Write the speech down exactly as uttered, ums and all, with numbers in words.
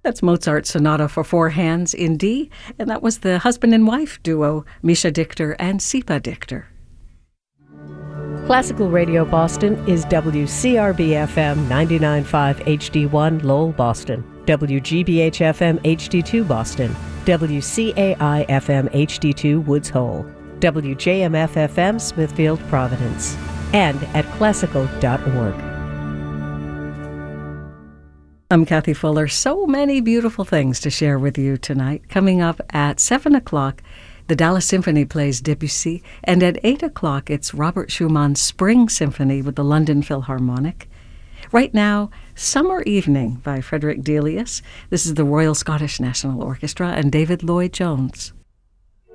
That's Mozart's Sonata for Four Hands in D, and that was the husband and wife duo, Misha Dichter and Sipa Dichter. Classical Radio Boston is W C R B F M ninety-nine point five H D one Lowell, Boston, W G B H F M H D two Boston, W C A I F M H D two Woods Hole, W J M F F M Smithfield, Providence, and at classical dot org. I'm Kathy Fuller. So many beautiful things to share with you tonight. Coming up at seven o'clock, the Dallas Symphony plays Debussy, and at eight o'clock, it's Robert Schumann's Spring Symphony with the London Philharmonic. Right now, Summer Evening by Frederick Delius. This is the Royal Scottish National Orchestra and David Lloyd-Jones.